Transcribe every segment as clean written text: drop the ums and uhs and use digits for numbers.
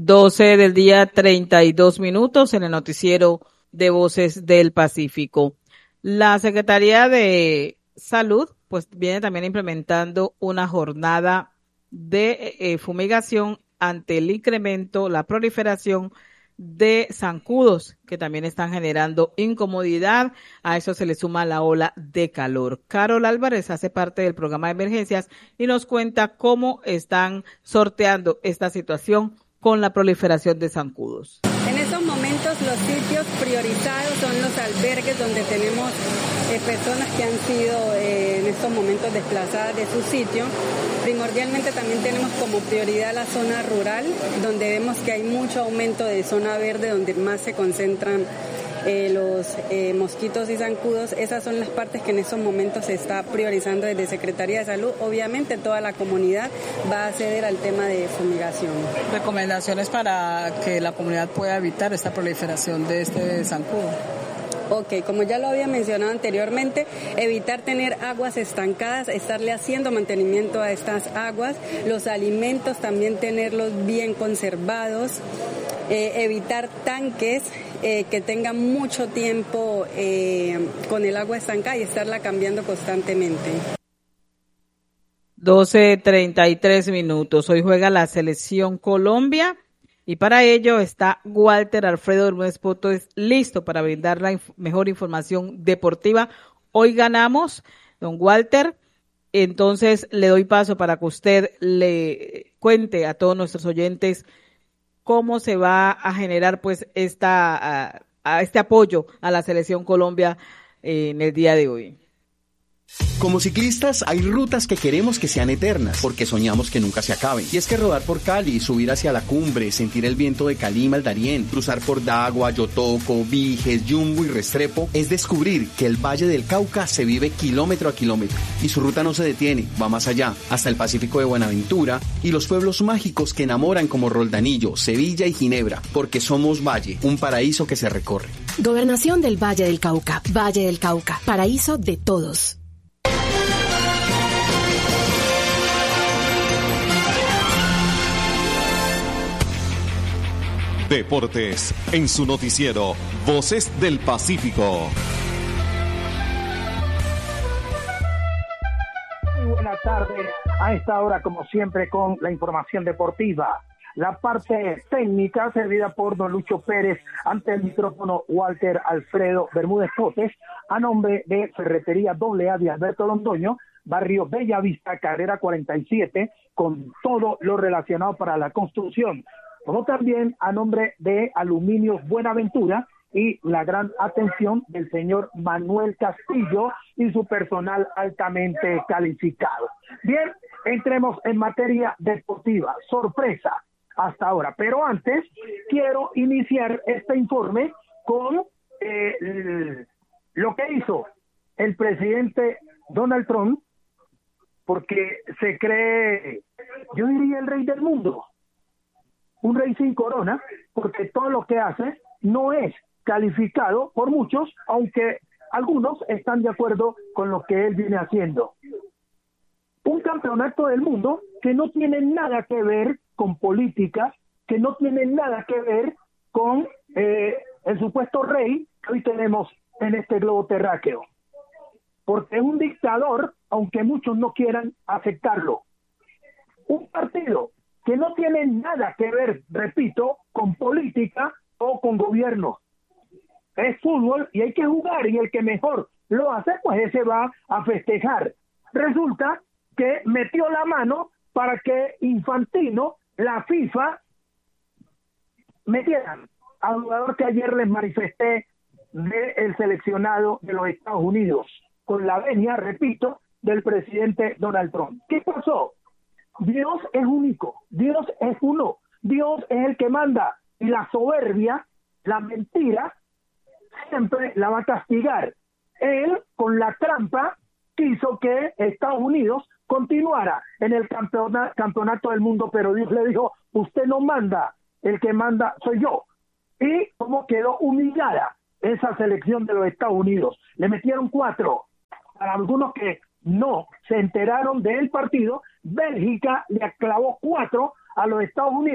12 del día, 32 minutos en el noticiero de Voces del Pacífico. La Secretaría de Salud pues viene también implementando una jornada de fumigación ante el incremento, la proliferación de zancudos que también están generando incomodidad. A eso se le suma la ola de calor. Carol Álvarez hace parte del programa de emergencias y nos cuenta cómo están sorteando esta situación con la proliferación de zancudos. En estos momentos los sitios priorizados son los albergues donde tenemos personas que han sido en estos momentos desplazadas de su sitio. Primordialmente también tenemos como prioridad la zona rural, donde vemos que hay mucho aumento de zona verde, donde más se concentran los mosquitos y zancudos. Esas son las partes que en estos momentos se está priorizando desde Secretaría de Salud. Obviamente toda la comunidad va a acceder al tema de fumigación. Recomendaciones para que la comunidad pueda evitar esta proliferación de este zancudo. Ok, como ya lo había mencionado anteriormente, evitar tener aguas estancadas, estarle haciendo mantenimiento a estas aguas, los alimentos también tenerlos bien conservados, evitar tanques que tengan mucho tiempo con el agua estancada y estarla cambiando constantemente. 12:33 minutos. Hoy juega la selección Colombia. Y para ello está Walter Alfredo Bermúdez Potes listo para brindar la mejor información deportiva. Hoy ganamos, don Walter. Entonces le doy paso para que usted le cuente a todos nuestros oyentes cómo se va a generar pues este apoyo a la selección Colombia en el día de hoy. Como ciclistas hay rutas que queremos que sean eternas, porque soñamos que nunca se acaben. Y es que rodar por Cali, subir hacia la cumbre, sentir el viento de Calima al Darién, cruzar por Dagua, Yotoco, Viges, Yumbo y Restrepo, es descubrir que el Valle del Cauca se vive kilómetro a kilómetro. Y su ruta no se detiene, va más allá, hasta el Pacífico de Buenaventura y los pueblos mágicos que enamoran como Roldanillo, Sevilla y Ginebra, porque somos Valle, un paraíso que se recorre. Gobernación del Valle del Cauca, paraíso de todos. Deportes, en su noticiero, Voces del Pacífico. Muy buenas tardes, a esta hora como siempre con la información deportiva. La parte técnica servida por don Lucho Pérez, ante el micrófono Walter Alfredo Bermúdez Potes, a nombre de Ferretería AA de Alberto Londoño, barrio Bellavista, carrera 47, con todo lo relacionado para la construcción. Como también a nombre de Aluminios Buenaventura y la gran atención del señor Manuel Castillo y su personal altamente calificado. Bien, entremos en materia deportiva. Sorpresa hasta ahora, pero antes quiero iniciar este informe con lo que hizo el presidente Donald Trump, porque se cree, yo diría, el rey del mundo. Un rey sin corona, porque todo lo que hace no es calificado por muchos, aunque algunos están de acuerdo con lo que él viene haciendo. Un campeonato del mundo que no tiene nada que ver con política, que no tiene nada que ver con el supuesto rey que hoy tenemos en este globo terráqueo. Porque es un dictador, aunque muchos no quieran aceptarlo. Un partido que no tiene nada que ver, repito, con política o con gobierno. Es fútbol y hay que jugar, y el que mejor lo hace, pues ese va a festejar. Resulta que metió la mano para que Infantino, la FIFA, metieran al jugador que ayer les manifesté del seleccionado de los Estados Unidos, con la venia, repito, del presidente Donald Trump. ¿Qué pasó? Dios es único, Dios es uno, Dios es el que manda, y la soberbia, la mentira, siempre la va a castigar. Él, con la trampa, quiso que Estados Unidos continuara en el campeonato del mundo, pero Dios le dijo, usted no manda, el que manda soy yo. Y cómo quedó humillada esa selección de los Estados Unidos. Le metieron 4. Para algunos que no se enteraron del partido, Bélgica le clavó 4 a los Estados Unidos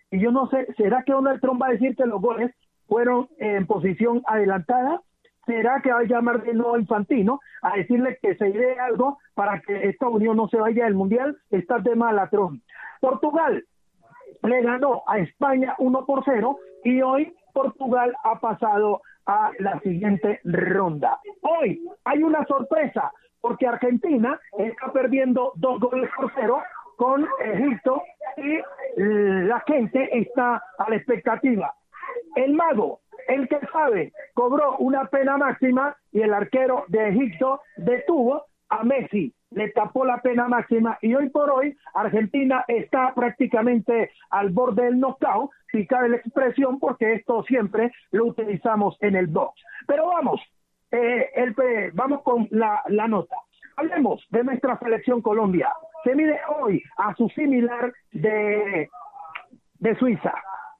Y yo no sé, ¿será que Donald Trump va a decir que los goles fueron en posición adelantada? ¿Será que va a llamar de nuevo a Infantino a decirle que se idee algo para que esta unión no se vaya del Mundial? Está de mala Trump. Portugal le ganó a España 1-0 y hoy Portugal ha pasado a la siguiente ronda. Hoy hay una sorpresa porque Argentina está perdiendo 2-0 con Egipto y la gente está a la expectativa. El mago, el que sabe, cobró una pena máxima y el arquero de Egipto detuvo a Messi, le tapó la pena máxima y hoy por hoy Argentina está prácticamente al borde del knockout, si cabe la expresión, porque esto siempre lo utilizamos en el box. Pero vamos, vamos con la nota. Hablemos de nuestra selección Colombia. Se mide hoy a su similar de Suiza.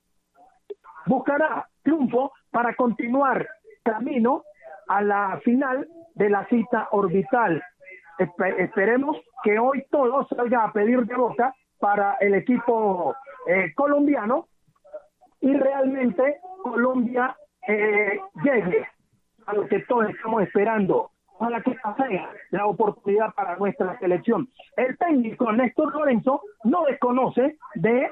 Buscará triunfo para continuar camino a la final de la cita orbital. Esperemos que hoy todo salga a pedir de boca para el equipo colombiano y realmente Colombia llegue a lo que todos estamos esperando, para que sea la oportunidad para nuestra selección. El técnico Néstor Lorenzo no desconoce de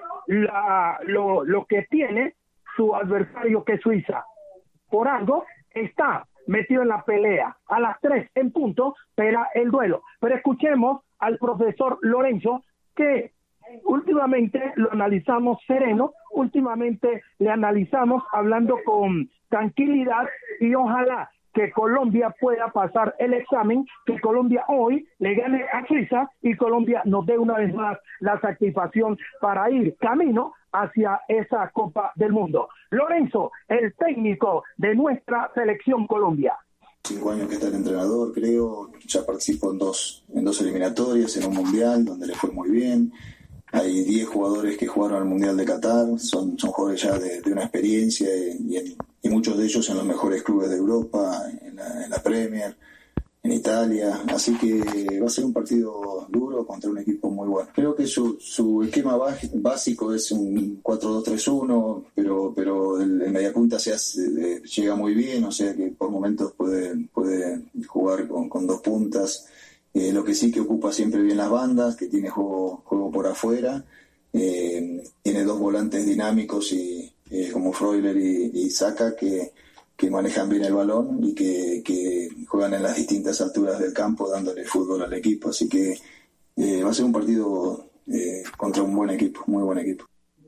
lo que tiene su adversario, que es Suiza. Por algo está metido en la pelea. A las 3 en punto será el duelo. Pero escuchemos al profesor Lorenzo, que últimamente lo analizamos sereno, últimamente le analizamos hablando con tranquilidad y ojalá que Colombia pueda pasar el examen, que Colombia hoy le gane a Suiza y Colombia nos dé una vez más la satisfacción para ir camino hacia esa Copa del Mundo. Lorenzo, el técnico de nuestra selección Colombia. 5 años que está el entrenador, creo, ya participó en dos eliminatorias, en un mundial donde le fue muy bien. Hay 10 jugadores que jugaron al Mundial de Qatar, son jugadores ya de una experiencia y muchos de ellos en los mejores clubes de Europa, en la Premier, en Italia, así que va a ser un partido duro contra un equipo muy bueno. Creo que su esquema básico es un 4-2-3-1, pero el mediapunta llega muy bien, o sea que por momentos puede jugar con 2 puntas. Lo que sí que ocupa siempre bien las bandas, que tiene juego por afuera, tiene 2 volantes dinámicos y como Freuler y Saka que manejan bien el balón y que juegan en las distintas alturas del campo dándole fútbol al equipo, así que va a ser un partido contra un buen equipo, muy buen equipo.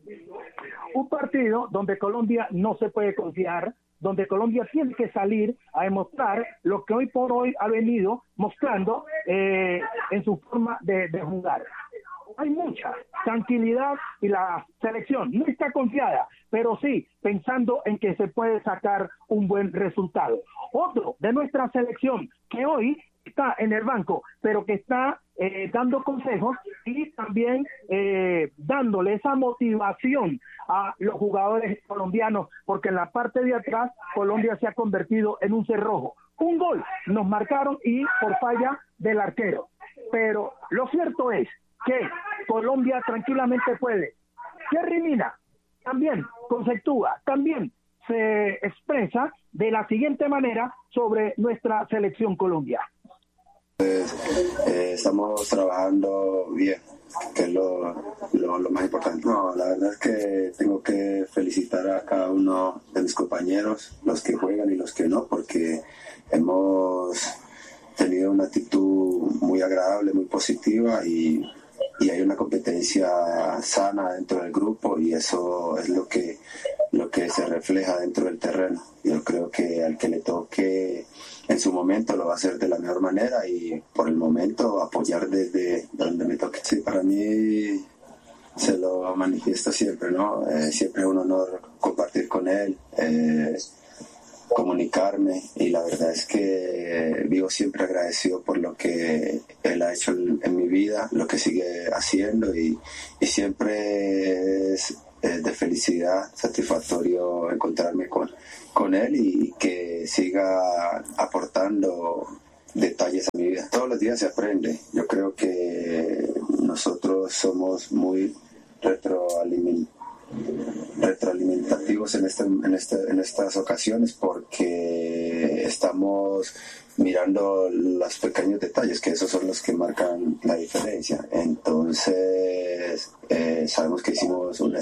Un partido donde Colombia no se puede confiar, donde Colombia tiene que salir a demostrar lo que hoy por hoy ha venido mostrando en su forma de jugar. Hay mucha tranquilidad y la selección no está confiada, pero sí pensando en que se puede sacar un buen resultado. Otro de nuestra selección que hoy está en el banco, pero que está dando consejos y también dándole esa motivación a los jugadores colombianos, porque en la parte de atrás Colombia se ha convertido en un cerrojo. Un gol nos marcaron y por falla del arquero, pero lo cierto es que Colombia tranquilamente puede. Jerry Mina también conceptúa, también se expresa de la siguiente manera sobre nuestra selección Colombia. Estamos trabajando bien, que es lo más importante. No, la verdad es que tengo que felicitar a cada uno de mis compañeros, los que juegan y los que no, porque hemos tenido una actitud muy agradable, muy positiva y hay una competencia sana dentro del grupo y eso es lo que se refleja dentro del terreno. Yo creo que al que le toque en su momento lo va a hacer de la mejor manera y por el momento apoyar desde donde me toque. Sí, para mí se lo manifiesto siempre, ¿no? Siempre es un honor compartir con él, comunicarme y la verdad es que vivo siempre agradecido por lo que él ha hecho en mi vida, lo que sigue haciendo y siempre es de felicidad, satisfactorio encontrarme con él y que siga aportando detalles a mi vida. Todos los días se aprende. Yo creo que nosotros somos muy retroalimentativos en estas ocasiones, porque estamos mirando los pequeños detalles, que esos son los que marcan la diferencia. Entonces sabemos que hicimos un